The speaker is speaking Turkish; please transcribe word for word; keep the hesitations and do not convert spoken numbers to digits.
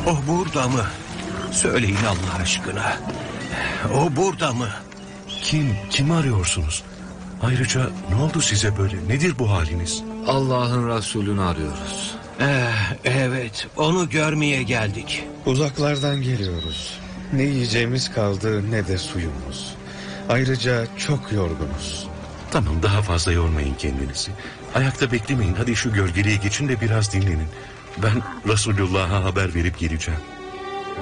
O burada mı? Söyleyin Allah aşkına. O burada mı? Kim? Kimi arıyorsunuz? Ayrıca ne oldu size böyle? Nedir bu haliniz? Allah'ın Resulü'nü arıyoruz. Eh, evet, onu görmeye geldik. Uzaklardan geliyoruz. Ne yiyeceğimiz kaldı ne de suyumuz. Ayrıca çok yorgunuz. Tamam, daha fazla yormayın kendinizi. Ayakta beklemeyin. Hadi şu gölgeliğe geçin de biraz dinlenin. Ben Resulullah'a haber verip geleceğim.